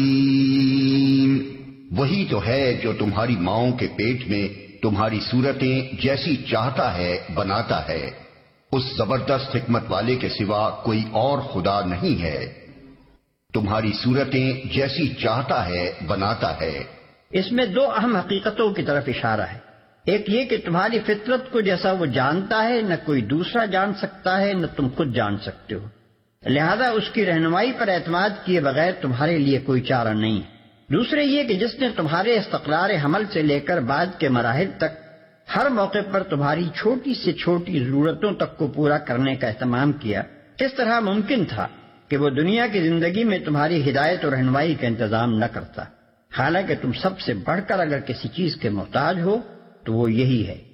वही तो है जो तुम्हारी माओं के पेट में तुम्हारी सूरतें जैसी चाहता है बनाता है। उस जबरदस्त हिकमत वाले के सिवा कोई और खुदा नहीं है। तुम्हारी सूरतें जैसी चाहता है बनाता है। इसमें दो अहम हकीकतों की तरफ इशारा है। एक ये कि तुम्हारी फितरत को जैसा वो जानता है न कोई दूसरा जान सकता है न तुम खुद जान सकते हो, लिहाजा उसकी रहनुमाई पर एतमाद किए बगैर तुम्हारे लिए कोई चारा नहीं है। दूसरे ये कि जिसने तुम्हारे इस्तक़रार हमल से लेकर बाद के मराहिल तक हर मौके पर तुम्हारी छोटी से छोटी जरूरतों तक को पूरा करने का एहतमाम किया, किस तरह मुमकिन था कि वो दुनिया की जिंदगी में तुम्हारी हिदायत और रहनुमाई का इंतजाम न करता। हालांकि तुम सबसे बढ़कर अगर किसी चीज के मोहताज हो तो वो यही है